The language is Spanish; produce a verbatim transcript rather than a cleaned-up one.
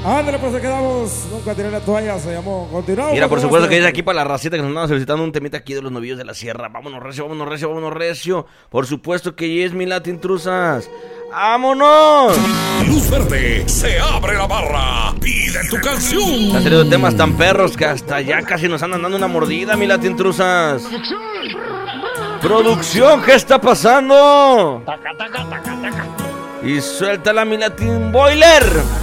Ándale, pues quedamos. Nunca tiré la toalla, se llamó. Continuamos. Mira, por supuesto que es aquí para la racita que nos andan solicitando un temita aquí de los novillos de la sierra. Vámonos recio, vámonos recio, vámonos recio. Por supuesto que es mi Lati Intrusas. ¡Vámonos! Luz verde, se abre la barra. Pide tu canción. La serie de temas tan perros que hasta ya casi nos andan dando una mordida, mi Lati Intrusas. Producción, ¿qué está pasando? Taca, taca, taca, taca. Y suéltala, mi Latin Boiler.